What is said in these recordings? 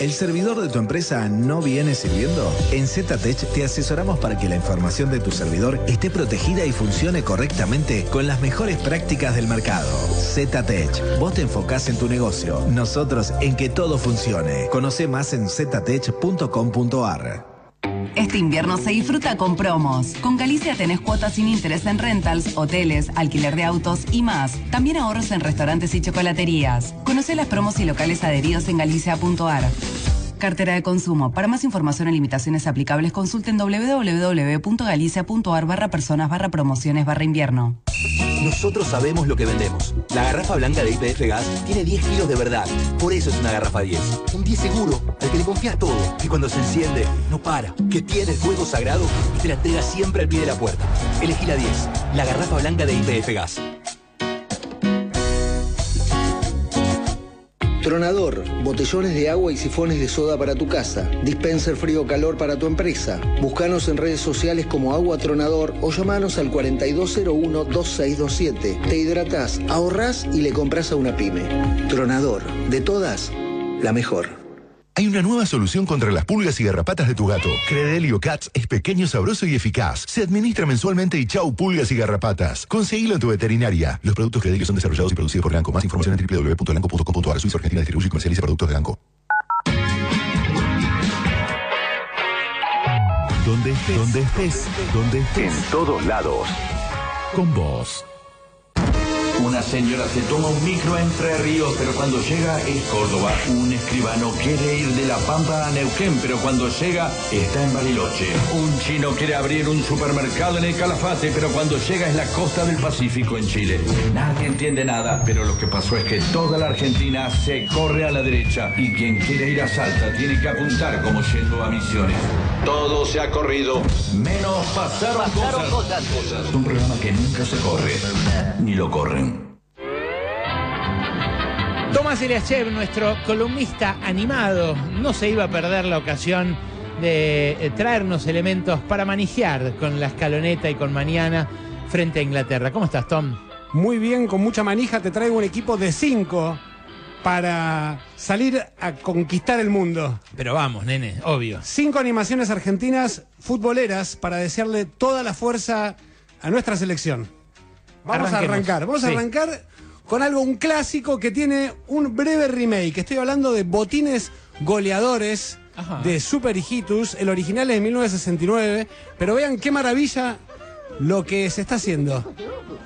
¿El servidor de tu empresa no viene sirviendo? En ZTech te asesoramos para que la información de tu servidor esté protegida y funcione correctamente con las mejores prácticas del mercado. ZTech, vos te enfocás en tu negocio, nosotros en que todo funcione. Conoce más en ztech.com.ar. Este invierno se disfruta con promos. Con Galicia tenés cuotas sin interés en rentals, hoteles, alquiler de autos y más. También ahorros en restaurantes y chocolaterías. Conocé las promos y locales adheridos en galicia.ar. Cartera de consumo. Para más información o limitaciones aplicables, consulten www.galicia.ar/personas/promociones/invierno. Nosotros sabemos lo que vendemos. La garrafa blanca de YPF Gas tiene 10 kilos de verdad. Por eso es una garrafa 10. Un 10 seguro, al que le confías todo. Que cuando se enciende, no para. Que tiene fuego sagrado y te la entrega siempre al pie de la puerta. Elegí la 10. La garrafa blanca de YPF Gas. Tronador, botellones de agua y sifones de soda para tu casa. Dispenser frío-calor para tu empresa. Búscanos en redes sociales como Agua Tronador o llamanos al 4201-2627. Te hidratás, ahorrás y le compras a una pyme. Tronador, de todas, la mejor. Hay una nueva solución contra las pulgas y garrapatas de tu gato. Credelio Cats es pequeño, sabroso y eficaz. Se administra mensualmente y chau pulgas y garrapatas. Conseguilo en tu veterinaria. Los productos Credelio son desarrollados y producidos por Elanco. Más información en www.elanco.com.ar. Suiza Argentina distribuye y comercializa productos de Elanco. Donde estés. En todos lados. Con vos. Una señora se toma un micro Entre Ríos, pero cuando llega es Córdoba. Un escribano quiere ir de La Pampa a Neuquén, pero cuando llega está en Bariloche. Un chino quiere abrir un supermercado en el Calafate, pero cuando llega es la costa del Pacífico en Chile. Nadie entiende nada, pero lo que pasó es que toda la Argentina se corre a la derecha y quien quiere ir a Salta tiene que apuntar como yendo a Misiones. Todo se ha corrido, menos pasaron cosas. Un programa que nunca se corre, ni lo corren. Tomás Eliachev, nuestro columnista animado, no se iba a perder la ocasión de traernos elementos para manejar con la escaloneta y con Mañana frente a Inglaterra. ¿Cómo estás, Tom? Muy bien, con mucha manija te traigo un equipo de 5 para salir a conquistar el mundo. Pero vamos, nene, obvio. 5 animaciones argentinas futboleras para desearle toda la fuerza a nuestra selección. Vamos a arrancar con algo, un clásico que tiene un breve remake. Estoy hablando de Botines Goleadores. Ajá. De Super Hijitus. El original es de 1969. Pero vean qué maravilla lo que se está haciendo.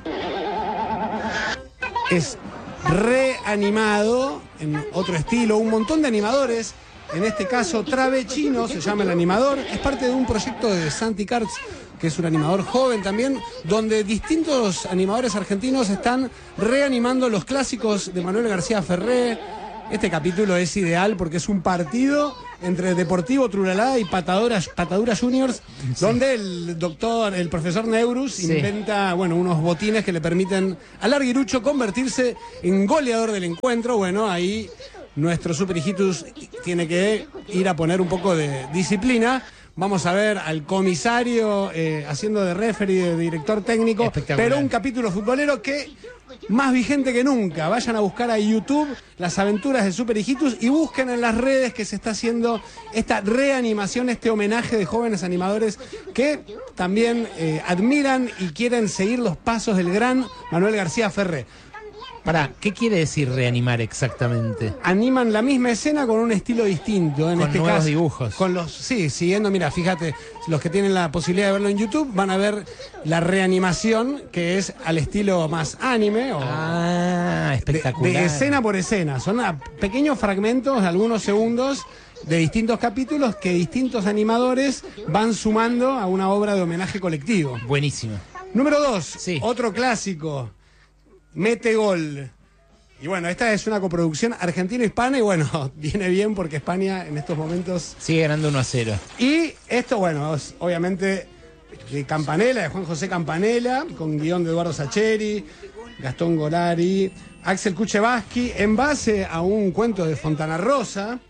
Es reanimado en otro estilo. Un montón de animadores. En este caso, Trave Chino se llama el animador. Es parte de un proyecto de Santi Carts, que es un animador joven también, donde distintos animadores argentinos están reanimando los clásicos de Manuel García Ferré. Este capítulo es ideal porque es un partido entre Deportivo Trulalá y Patadura Juniors, sí, donde el profesor Neurus, sí, inventa, unos botines que le permiten al Larguirucho convertirse en goleador del encuentro. Bueno, ahí nuestro Super Hijitus tiene que ir a poner un poco de disciplina. Vamos a ver al comisario haciendo de referee, de director técnico, pero un capítulo futbolero que más vigente que nunca. Vayan a buscar a YouTube las aventuras de Super Hijitus y busquen en las redes que se está haciendo esta reanimación, este homenaje de jóvenes animadores que también admiran y quieren seguir los pasos del gran Manuel García Ferré. Pará, ¿qué quiere decir reanimar exactamente? Animan la misma escena con un estilo distinto. En este nuevos caso, dibujos. Siguiendo, mira, fíjate, los que tienen la posibilidad de verlo en YouTube van a ver la reanimación, que es al estilo más anime. Espectacular. De escena por escena. Son pequeños fragmentos de algunos segundos de distintos capítulos que distintos animadores van sumando a una obra de homenaje colectivo. Buenísimo. Número 2, otro clásico. Mete Gol. Y bueno, esta es una coproducción argentino-hispana y bueno, viene bien porque España en estos momentos sigue ganando 1-0. Y esto, es obviamente de Campanella, de Juan José Campanella, con guión de Eduardo Sacheri, Gastón Golari, Axel Kuchevaski, en base a un cuento de Fontana Rosa.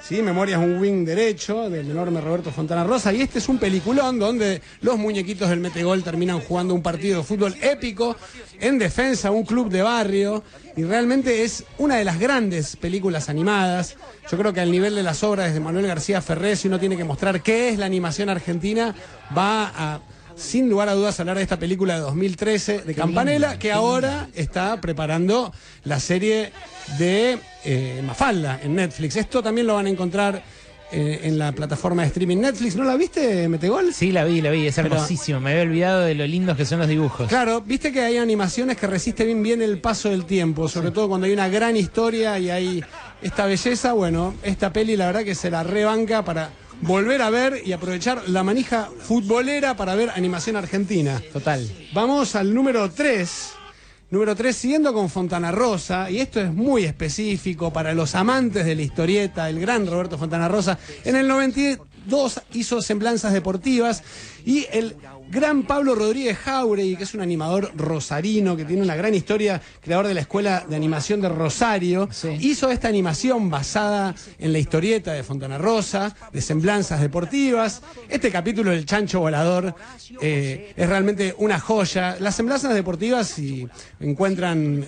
¿sí? Memoria es un wing derecho del enorme Roberto Fontana Rosa, y este es un peliculón donde los muñequitos del Metegol terminan jugando un partido de fútbol épico en defensa de un club de barrio, y realmente es una de las grandes películas animadas. Yo creo que al nivel de las obras de Manuel García Ferré, si uno tiene que mostrar qué es la animación argentina, va a, sin lugar a dudas, hablar de esta película de 2013 de Campanella, que ahora está preparando la serie de Mafalda en Netflix. Esto también lo van a encontrar en la plataforma de streaming Netflix. ¿No la viste, Metegol? Sí, la vi, es hermosísimo. Me había olvidado de lo lindos que son los dibujos. Claro, viste que hay animaciones que resisten bien el paso del tiempo, sobre todo cuando hay una gran historia y hay esta belleza. Bueno, esta peli la verdad que se la rebanca para volver a ver y aprovechar la manija futbolera para ver animación argentina. Total. Vamos al número 3. Número 3, siguiendo con Fontana Rosa, y esto es muy específico para los amantes de la historieta, el gran Roberto Fontana Rosa. En el 92 hizo Semblanzas Deportivas, y el gran Pablo Rodríguez Jáuregui, que es un animador rosarino, que tiene una gran historia, creador de la Escuela de Animación de Rosario, hizo esta animación basada en la historieta de Fontana Rosa, de Semblanzas Deportivas. Este capítulo del Chancho Volador es realmente una joya. Las Semblanzas Deportivas, si encuentran,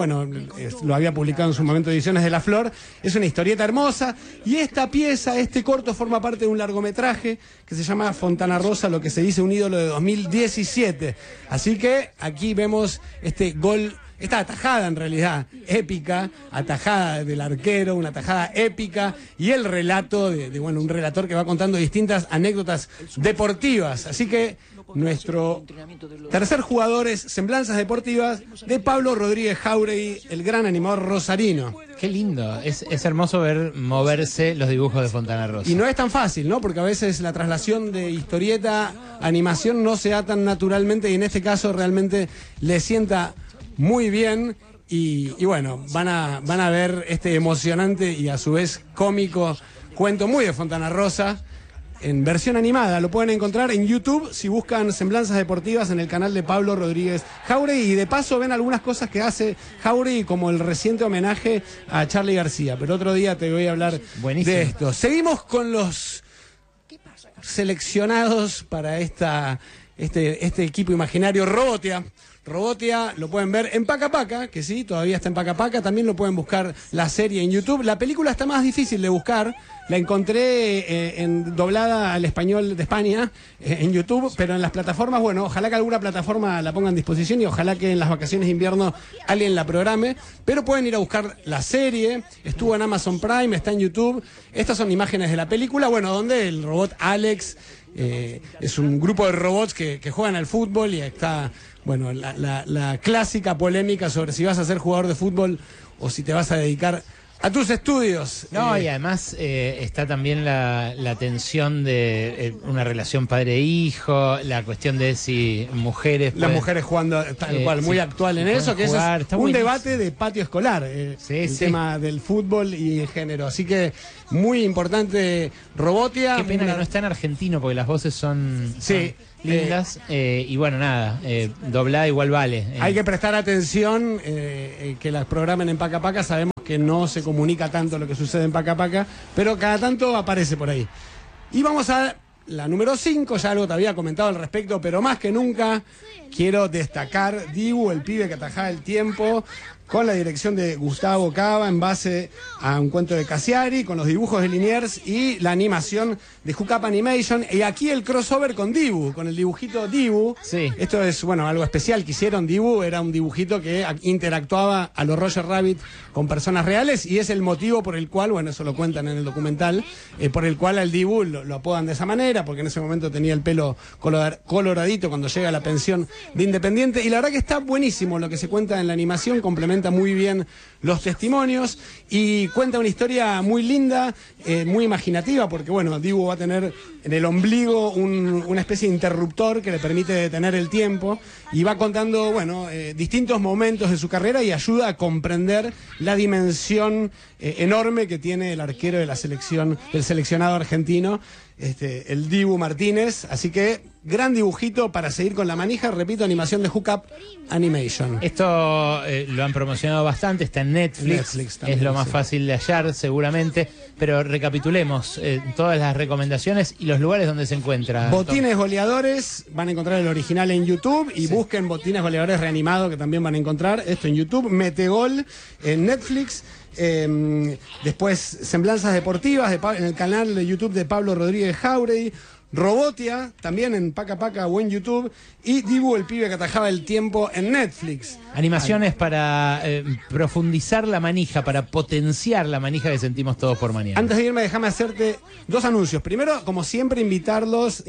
lo había publicado en su momento Ediciones de la Flor, es una historieta hermosa, y esta pieza, este corto, forma parte de un largometraje que se llama Fontana Rosa, lo que se dice un ídolo de 2017. Así que aquí vemos este gol, esta atajada en realidad épica, atajada del arquero, una atajada épica, y el relato de un relator que va contando distintas anécdotas deportivas. Así que nuestro tercer jugador es Semblanzas Deportivas de Pablo Rodríguez Jáuregui, el gran animador rosarino. Qué lindo, es hermoso ver moverse los dibujos de Fontana Rosa. Y no es tan fácil, ¿no? Porque a veces la traslación de historieta a animación no se da tan naturalmente, y en este caso realmente le sienta muy bien. Y bueno, van a ver este emocionante y a su vez cómico cuento muy de Fontana Rosa en versión animada. Lo pueden encontrar en YouTube si buscan Semblanzas Deportivas en el canal de Pablo Rodríguez Jáuregui, y de paso ven algunas cosas que hace Jáuregui, como el reciente homenaje a Charly García, pero otro día te voy a hablar de esto. Seguimos con los seleccionados para este equipo imaginario. Robotia lo pueden ver en Paca Paca, que sí, todavía está en Paca Paca. También lo pueden buscar la serie en YouTube. La película está más difícil de buscar. La encontré doblada al español de España en YouTube, pero en las plataformas, bueno, ojalá que alguna plataforma la ponga en disposición, y ojalá que en las vacaciones de invierno alguien la programe. Pero pueden ir a buscar la serie. Estuvo en Amazon Prime, está en YouTube. Estas son imágenes de la película, bueno, donde el robot Alex es un grupo de robots que juegan al fútbol, y está, bueno, la clásica polémica sobre si vas a ser jugador de fútbol o si te vas a dedicar a tus estudios. No, y además está también la tensión de una relación padre-hijo, la cuestión de si mujeres... Las mujeres jugando tal cual, muy actual en eso, que jugar, es un debate de patio escolar, el tema del fútbol y el género. Así que muy importante Robotia. Qué pena que no está en argentino, porque las voces son lindas, y bueno, nada, doblada igual vale. Hay que prestar atención, que las programen en Paca Paca. Sabemos que no se comunica tanto lo que sucede en Paca Paca, pero cada tanto aparece por ahí. Y vamos a la número 5, ya algo te había comentado al respecto, pero más que nunca quiero destacar Dibu, el pibe que atajaba el tiempo, con la dirección de Gustavo Cava, en base a un cuento de Cassiari, con los dibujos de Liniers y la animación de Hook Up Animation. Y aquí el crossover con Dibu, con el dibujito Dibu. Sí. Esto es, bueno, algo especial que hicieron. Dibu era un dibujito que interactuaba a lo Roger Rabbit con personas reales, y es el motivo por el cual, bueno, eso lo cuentan en el documental, por el cual al Dibu lo apodan de esa manera, porque en ese momento tenía el pelo coloradito cuando llega a la pensión de Independiente. Y la verdad que está buenísimo lo que se cuenta en la animación, complementa muy bien los testimonios y cuenta una historia muy linda, muy imaginativa, porque bueno, Dibu va a tener en el ombligo una especie de interruptor que le permite detener el tiempo, y va contando, bueno, distintos momentos de su carrera, y ayuda a comprender la dimensión enorme que tiene el arquero de la selección, del seleccionado argentino, el Dibu Martínez. Así que gran dibujito para seguir con la manija. Repito, animación de Hookup Animation. Esto lo han promocionado bastante, está en Netflix también, es lo más fácil de hallar seguramente, pero recapitulemos todas las recomendaciones y los lugares donde se encuentra. Botines Goleadores, van a encontrar el original en YouTube y busquen Botines Goleadores Reanimado, que también van a encontrar esto en YouTube. Metegol en Netflix. Después Semblanzas Deportivas en el canal de YouTube de Pablo Rodríguez Jauregui. Robotia, también en Paca Paca o en YouTube, y Dibu, el pibe que atajaba el tiempo, en Netflix. Animaciones para profundizar la manija, para potenciar la manija que sentimos todos por mañana. Antes de irme, déjame hacerte 2 anuncios. Primero, como siempre, invitarles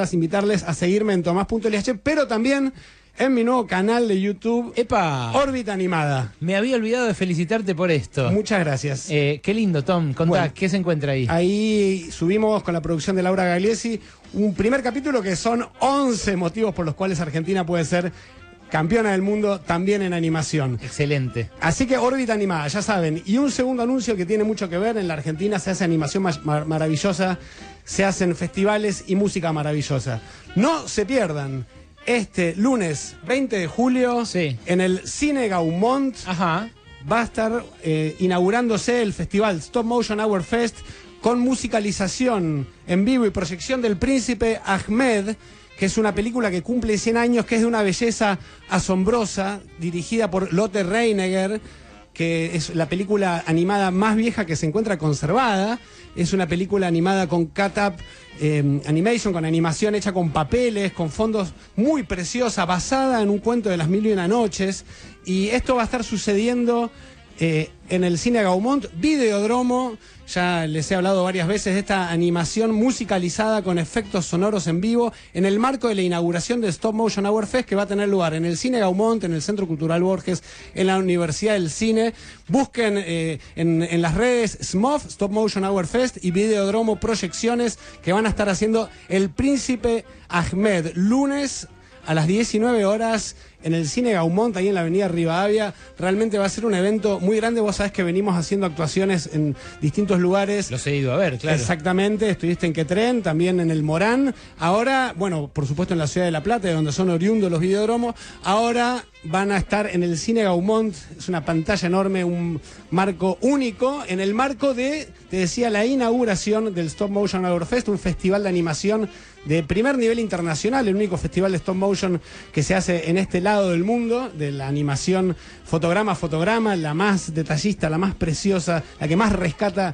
a seguirme en Tomás.lh, pero también en mi nuevo canal de YouTube, ¡epa! Órbita Animada. Me había olvidado de felicitarte por esto. Muchas gracias. Qué lindo, Tom. Contá, bueno, ¿qué se encuentra ahí? Ahí subimos con la producción de Laura Gagliesi un primer capítulo que son 11 motivos por los cuales Argentina puede ser campeona del mundo también en animación. Excelente. Así que Órbita Animada, ya saben. Y un segundo anuncio que tiene mucho que ver. En la Argentina se hace animación maravillosa, se hacen festivales y música maravillosa. No se pierdan. Este lunes 20 de julio, en el Cine Gaumont, va a estar inaugurándose el festival Stop Motion Hour Fest con musicalización en vivo y proyección del Príncipe Ahmed, que es una película que cumple 100 años, que es de una belleza asombrosa, dirigida por Lotte Reiniger, que es la película animada más vieja que se encuentra conservada. Es una película animada con cut-up animation, con animación hecha con papeles, con fondos muy preciosa, basada en un cuento de las 1001 noches. Y esto va a estar sucediendo en el Cine Gaumont, Videodromo. Ya les he hablado varias veces de esta animación musicalizada con efectos sonoros en vivo en el marco de la inauguración de Stop Motion Hour Fest, que va a tener lugar en el Cine Gaumont, en el Centro Cultural Borges, en la Universidad del Cine. Busquen en las redes SMOF, Stop Motion Hour Fest, y Videodromo Proyecciones, que van a estar haciendo El Príncipe Ahmed, lunes a las 19 horas en el Cine Gaumont, ahí en la avenida Rivadavia. Realmente va a ser un evento muy grande. Vos sabés que venimos haciendo actuaciones en distintos lugares. Los he ido a ver, claro. Exactamente, estuviste en Quetren, también en el Morán. Ahora, bueno, por supuesto en la ciudad de La Plata, de donde son oriundos los videodromos. Ahora van a estar en el Cine Gaumont. Es una pantalla enorme, un marco único, en el marco de, te decía, la inauguración del Stop Motion Hour Fest, un festival de animación de primer nivel internacional, el único festival de stop motion que se hace en este lado del mundo, de la animación fotograma a fotograma, la más detallista, la más preciosa, la que más rescata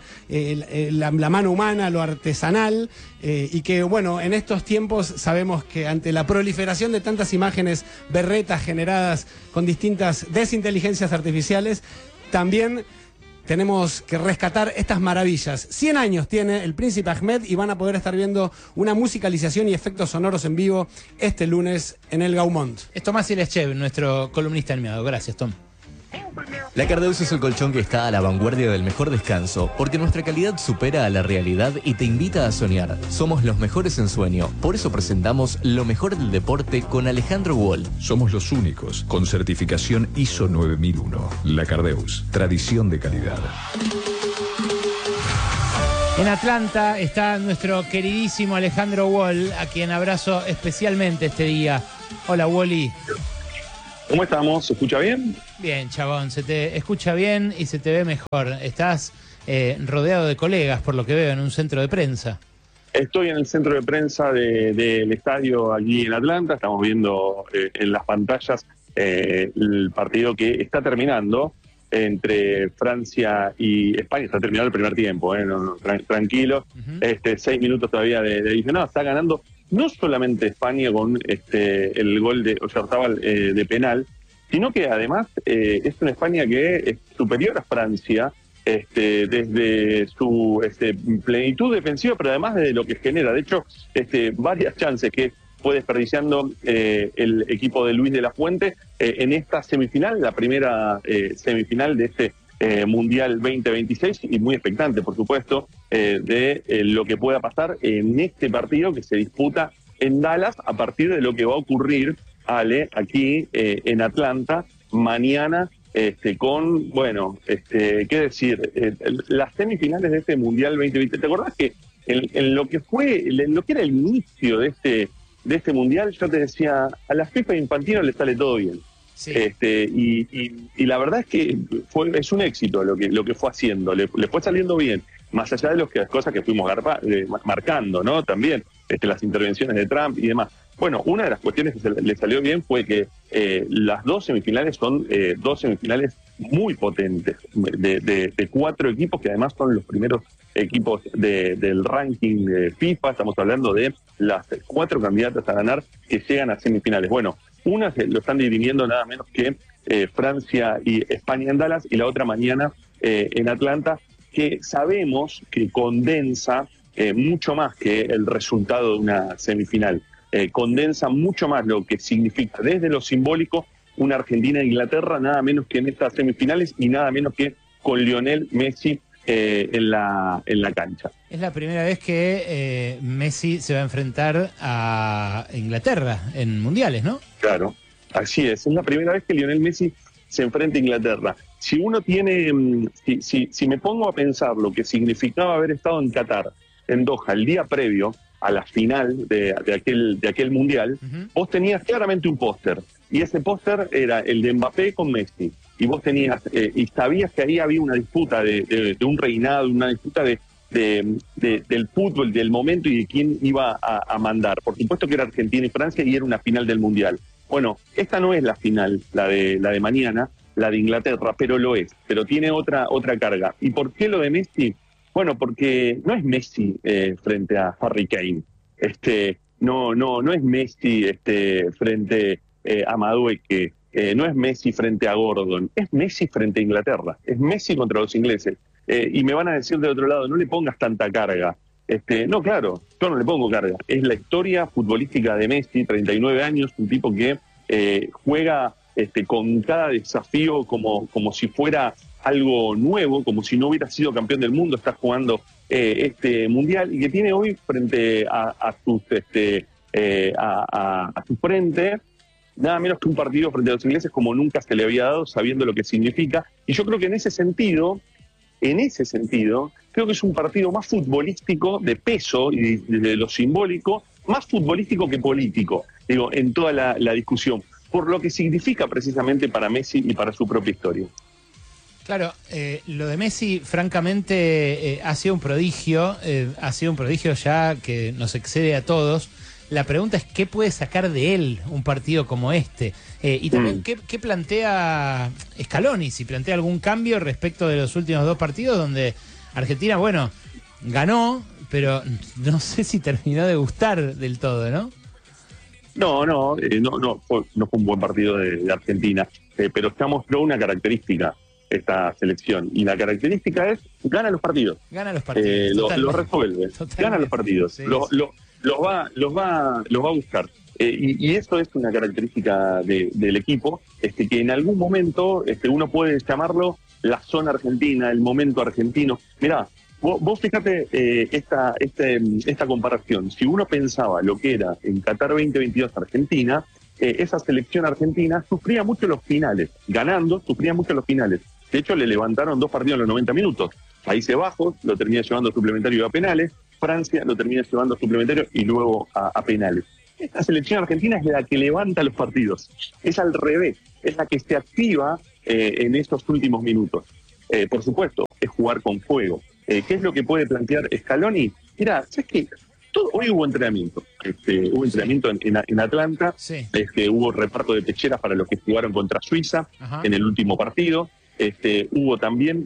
la mano humana, lo artesanal, y que, bueno, en estos tiempos sabemos que ante la proliferación de tantas imágenes berretas generadas con distintas desinteligencias artificiales, también tenemos que rescatar estas maravillas. 100 años tiene el Príncipe Ahmed y van a poder estar viendo una musicalización y efectos sonoros en vivo este lunes en el Gaumont. Es Tomás Ileshev, nuestro columnista animado. Gracias, Tom. La Cardeus es el colchón que está a la vanguardia del mejor descanso, porque nuestra calidad supera a la realidad y te invita a soñar. Somos los mejores en sueño, por eso presentamos lo mejor del deporte con Alejandro Wall. Somos los únicos con certificación ISO 9001. La Cardeus, tradición de calidad. En Atlanta está nuestro queridísimo Alejandro Wall, a quien abrazo especialmente este día. Hola, Wally. ¿Cómo estamos? ¿Se escucha bien? Bien, chabón, se te escucha bien y se te ve mejor. Estás rodeado de colegas, por lo que veo, en un centro de prensa. Estoy en el centro de prensa del estadio aquí en Atlanta. Estamos viendo en las pantallas el partido que está terminando entre Francia y España. Está terminando el primer tiempo, tranquilo. 6 minutos todavía de adicionado. Está ganando no solamente España con el gol de Oyarzabal de penal, sino que además es una España que es superior a Francia desde su plenitud defensiva, pero además de lo que genera. De hecho, varias chances que fue desperdiciando el equipo de Luis de la Fuente en esta semifinal, la primera semifinal de este Mundial 2026, y muy expectante, por supuesto, de lo que pueda pasar en este partido que se disputa en Dallas a partir de lo que va a ocurrir, Ale, aquí en Atlanta, mañana, con, bueno, qué decir, las semifinales de este Mundial 2020. ¿Te acordás que en lo que fue, en lo que era el inicio de de este Mundial, yo te decía, a la FIFA Infantino le sale todo bien. Sí. Y la verdad es que es un éxito lo que fue haciendo, le fue saliendo bien, más allá de las cosas que fuimos marcando, ¿no? También las intervenciones de Trump y demás. Bueno, una de las cuestiones que le salió bien fue que las 2 semifinales son 2 semifinales muy potentes, de 4 equipos que además son los primeros equipos del ranking de FIFA. Estamos hablando de las 4 candidatas a ganar que llegan a semifinales. Bueno, una lo están dirimiendo nada menos que Francia y España en Dallas, y la otra mañana en Atlanta, que sabemos que condensa mucho más que el resultado de una semifinal. Condensa mucho más lo que significa desde lo simbólico una Argentina e Inglaterra, nada menos que en estas semifinales y nada menos que con Lionel Messi en la cancha. Es la primera vez que Messi se va a enfrentar a Inglaterra en mundiales, ¿no? Claro, así es la primera vez que Lionel Messi se enfrenta a Inglaterra. Si uno tiene, si me pongo a pensar lo que significaba haber estado en Qatar, en Doha, el día previo a la final de aquel mundial, vos tenías claramente un póster, y ese póster era el de Mbappé con Messi, y vos tenías, y sabías que ahí había una disputa de un reinado, una disputa del fútbol, del momento y de quién iba a mandar. Por supuesto que era Argentina y Francia y era una final del mundial. Bueno, esta no es la final, la de mañana, la de Inglaterra, pero lo es, pero tiene otra carga. ¿Y por qué lo de Messi? Bueno, porque no es Messi frente a Harry Kane, no es Messi frente a Madueke, no es Messi frente a Gordon, es Messi frente a Inglaterra, es Messi contra los ingleses. Y me van a decir del otro lado, no le pongas tanta carga. No, claro, yo no le pongo carga. Es la historia futbolística de Messi, 39 años, un tipo que juega con cada desafío como si fuera algo nuevo, como si no hubiera sido campeón del mundo. Está jugando este mundial y que tiene hoy frente a su frente nada menos que un partido frente a los ingleses como nunca se le había dado, sabiendo lo que significa. Y yo creo que en ese sentido, creo que es un partido más futbolístico de peso y de lo simbólico, más futbolístico que político, digo, en toda la discusión, por lo que significa precisamente para Messi y para su propia historia. Claro, lo de Messi, francamente, ha sido un prodigio ya que nos excede a todos. La pregunta es qué puede sacar de él un partido como este. Y también qué plantea Scaloni, si plantea algún cambio respecto de los últimos 2 partidos donde Argentina, bueno, ganó, pero no sé si terminó de gustar del todo, ¿no? No fue un buen partido de Argentina, pero ya mostró una característica esta selección, y la característica es gana los partidos. Lo resuelve, gana los partidos, sí, los va a buscar. Y eso es una característica del equipo, que en algún momento uno puede llamarlo la zona argentina, el momento argentino. Mirá, vos fíjate esta comparación. Si uno pensaba lo que era en Qatar 2022 Argentina, esa selección argentina sufría mucho los finales, ganando, sufría mucho los finales. De hecho, le levantaron 2 partidos en los 90 minutos. Países Bajos lo termina llevando a suplementario y a penales, Francia lo termina llevando a suplementario y luego a penales. Esta selección argentina es la que levanta los partidos. Es al revés, es la que se activa en estos últimos minutos. Por supuesto, es jugar con fuego. ¿Qué es lo que puede plantear Scaloni? Mirá, ¿sabes qué? Hoy hubo entrenamiento. Hubo entrenamiento en Atlanta. Sí. Hubo reparto de pecheras para los que jugaron contra Suiza en el último partido. Hubo también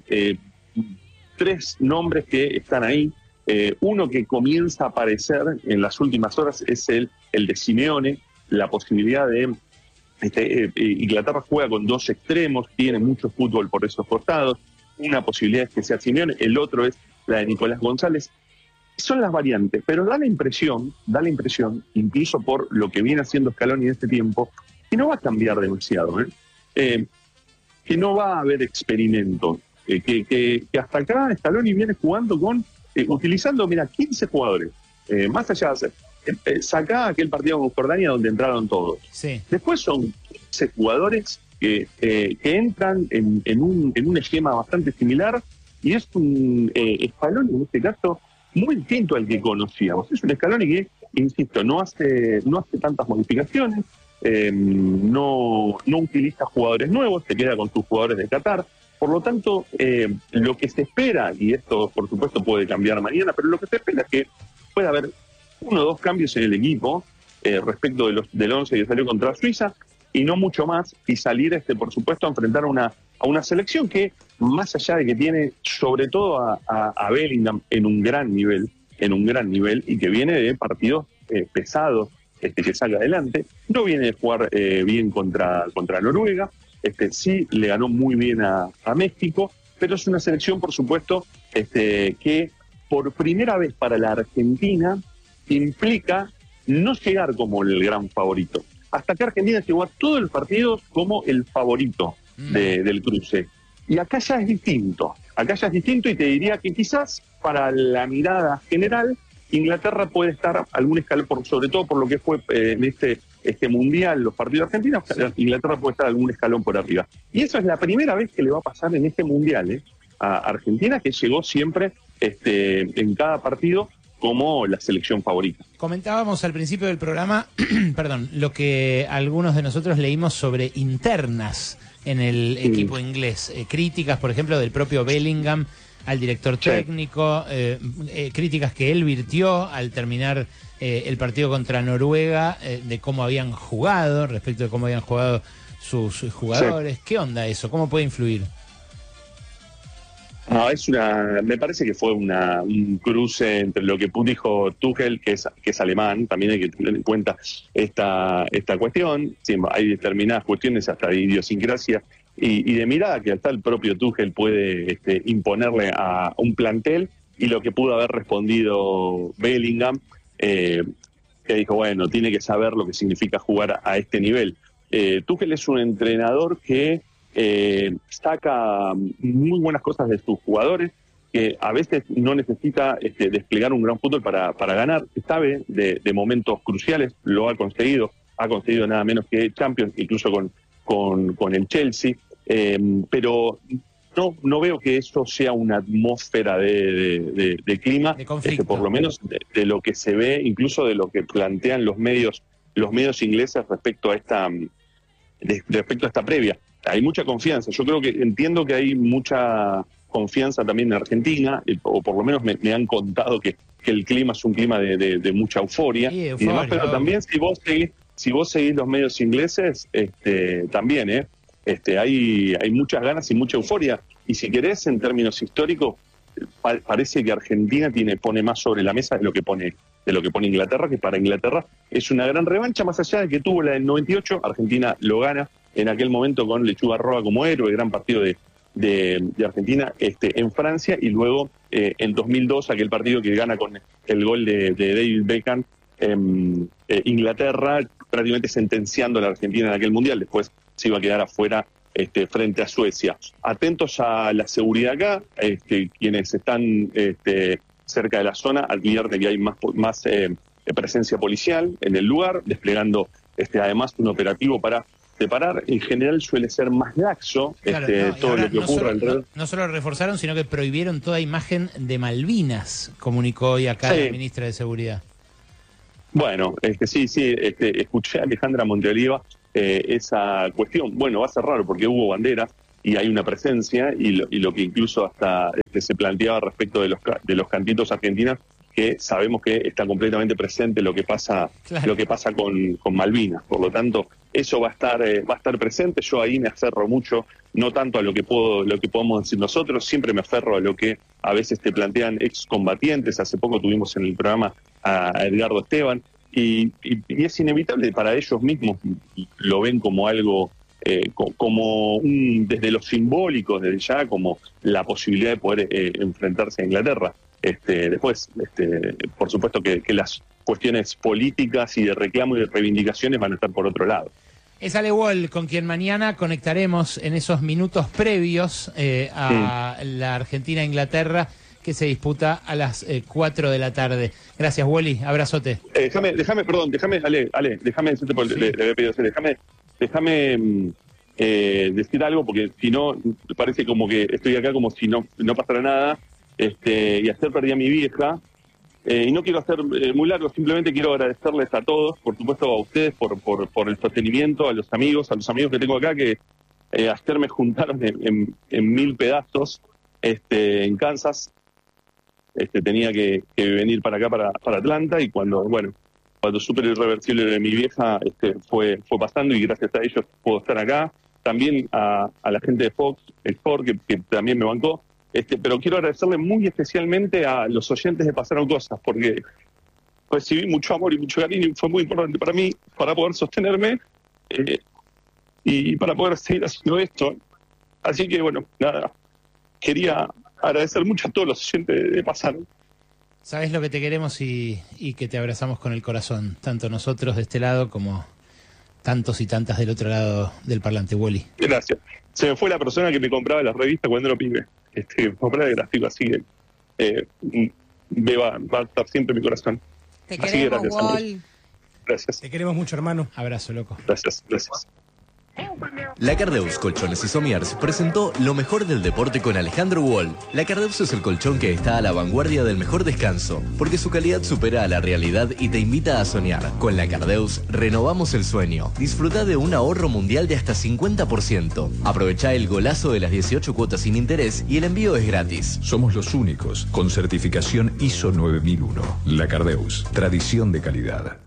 3 nombres que están ahí. Uno que comienza a aparecer en las últimas horas es el de Simeone, la posibilidad de... Inglaterra juega con 2 extremos, tiene mucho fútbol por esos costados. Una posibilidad es que sea Simeone, el otro es la de Nicolás González. Son las variantes, pero da la impresión, incluso por lo que viene haciendo Scaloni en este tiempo, que no va a cambiar demasiado, que no va a haber experimentos, que hasta acá Scaloni viene jugando utilizando, 15 jugadores, más allá de sacá aquel partido con Jordania donde entraron todos. Sí. Después son 15 jugadores que entran en un esquema bastante similar, y es un Scaloni en este caso muy distinto al que conocíamos. Es un Scaloni que, insisto, no hace tantas modificaciones, no utiliza jugadores nuevos, se queda con sus jugadores de Qatar. Por lo tanto, lo que se espera, y esto por supuesto puede cambiar mañana, pero lo que se espera es que pueda haber 1 o 2 cambios en el equipo respecto del 11 que salió contra Suiza, y no mucho más, y salir, por supuesto, a enfrentar a una selección que, más allá de que tiene sobre todo a Bellingham en un gran nivel, y que viene de partidos pesados, que saca adelante, no viene de jugar bien contra Noruega, sí le ganó muy bien a México, pero es una selección, por supuesto, que por primera vez para la Argentina implica no llegar como el gran favorito. Hasta que Argentina llegó a todos los partidos como el favorito del cruce. Y acá ya es distinto. Y te diría que quizás para la mirada general, Inglaterra puede estar algún escalón, sobre todo por lo que fue en este mundial, los partidos argentinos, Inglaterra puede estar algún escalón por arriba. Y eso es la primera vez que le va a pasar en este mundial a Argentina, que llegó siempre en cada partido como la selección favorita. Comentábamos al principio del programa, perdón, lo que algunos de nosotros leímos sobre internas en el equipo inglés. Críticas, por ejemplo, del propio Bellingham al director técnico, críticas que él virtió al terminar el partido contra Noruega, de cómo habían jugado, respecto de cómo habían jugado sus jugadores. Sí. ¿Qué onda eso? ¿Cómo puede influir? No, me parece que fue un cruce entre lo que dijo Tuchel, que es alemán, también hay que tener en cuenta esta cuestión. Sí, hay determinadas cuestiones hasta de idiosincrasia y de mirada que hasta el propio Tuchel puede imponerle a un plantel, y lo que pudo haber respondido Bellingham, que dijo, bueno, tiene que saber lo que significa jugar a este nivel. Tuchel es un entrenador que saca muy buenas cosas de sus jugadores, que a veces no necesita desplegar un gran fútbol para ganar, sabe de momentos cruciales, lo ha conseguido nada menos que Champions, incluso con el Chelsea, pero no veo que eso sea una atmósfera de clima, por lo menos de lo que se ve, incluso de lo que plantean los medios ingleses respecto a esta previa. Hay mucha confianza. Yo entiendo que hay mucha confianza también en Argentina, o por lo menos me han contado que el clima es un clima de mucha euforia, y demás, pero también si vos seguís los medios ingleses, también hay muchas ganas y mucha euforia, y si querés, en términos históricos, parece que Argentina pone más sobre la mesa de lo que pone Inglaterra, que para Inglaterra es una gran revancha, más allá de que tuvo la del 98, Argentina lo gana en aquel momento con Lechuga Roa como héroe, gran partido de Argentina en Francia, y luego en 2002 aquel partido que gana con el gol de David Beckham, Inglaterra prácticamente sentenciando a la Argentina en aquel mundial. Después se iba a quedar afuera frente a Suecia. Atentos a la seguridad acá, quienes están cerca de la zona, advierten que hay más presencia policial en el lugar, desplegando además un operativo para separar. En general suele ser más laxo todo lo que ocurre alrededor. No solo reforzaron, sino que prohibieron toda imagen de Malvinas, comunicó hoy acá la ministra de Seguridad. Bueno, sí, escuché a Alejandra Monteoliva esa cuestión. Bueno, va a ser raro porque hubo banderas y hay una presencia, y lo que incluso hasta se planteaba respecto de los cantitos argentinos, que sabemos que está completamente presente lo que pasa con Malvinas. Por lo tanto, eso va a estar presente. Yo ahí me aferro mucho, no tanto a lo que podemos decir nosotros, siempre me aferro a lo que a veces te plantean excombatientes. Hace poco tuvimos en el programa a Edgardo Esteban, y es inevitable para ellos mismos, lo ven como algo, desde lo simbólico, desde ya, como la posibilidad de poder enfrentarse a Inglaterra. Después, por supuesto que las cuestiones políticas y de reclamo y de reivindicaciones van a estar por otro lado. Es Ale Wall, con quien mañana conectaremos en esos minutos previos a la Argentina-Inglaterra, que se disputa a las 4 de la tarde. Gracias, Wally, abrazote. Déjame, Ale, déjame decirte, le había pedido, déjame decir algo, porque si no, parece como que estoy acá como si no pasara nada. Y ayer perdí a mi vieja, Y no quiero hacer muy largo, simplemente quiero agradecerles a todos, por supuesto a ustedes por el sostenimiento, a los amigos que tengo acá, que ayer me juntaron en 1000 pedazos en Kansas. Tenía que venir para acá, para Atlanta, y cuando supe lo irreversible de mi vieja, fue pasando, y gracias a ellos puedo estar acá. También a la gente de Fox, el Ford, que también me bancó. Pero quiero agradecerle muy especialmente a los oyentes de Pasaron Cosas, porque recibí mucho amor y mucho cariño, y fue muy importante para mí, para poder sostenerme y para poder seguir haciendo esto. Así que, bueno, nada, quería agradecer mucho a todos los oyentes de Pasaron. Sabes lo que te queremos y que te abrazamos con el corazón, tanto nosotros de este lado como tantos y tantas del otro lado del parlante, Wally. Gracias. Se me fue la persona que me compraba las revistas cuando era pibe. Compraba de gráfico, así que va a estar siempre en mi corazón. Te queremos, Wall. Gracias. Te queremos mucho, hermano. Abrazo, loco. Gracias. La Cardeus Colchones y Somiers presentó lo mejor del deporte con Alejandro Wall. La Cardeus es el colchón que está a la vanguardia del mejor descanso, porque su calidad supera a la realidad y te invita a soñar. Con la Cardeus renovamos el sueño. Disfruta de un ahorro mundial de hasta 50%. Aprovecha el golazo de las 18 cuotas sin interés y el envío es gratis. Somos los únicos con certificación ISO 9001. La Cardeus, tradición de calidad.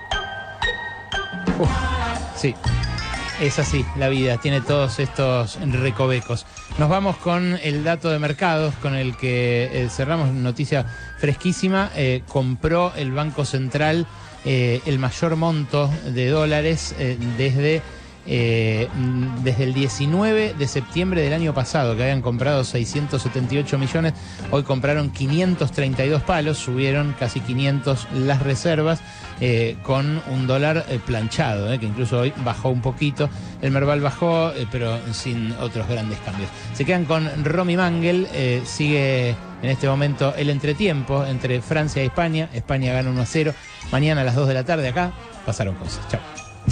Sí. Es así, la vida tiene todos estos recovecos. Nos vamos con el dato de mercados con el que cerramos, noticia fresquísima. Compró el Banco Central el mayor monto de dólares desde el 19 de septiembre del año pasado, que habían comprado 678 millones, hoy compraron 532 palos, subieron casi 500 las reservas, con un dólar planchado, que incluso hoy bajó un poquito. El Merval bajó, pero sin otros grandes cambios. Se quedan con Romy Mangel, sigue en este momento el entretiempo entre Francia y España. España gana 1-0. Mañana a las 2 de la tarde acá Pasaron Cosas. Chao.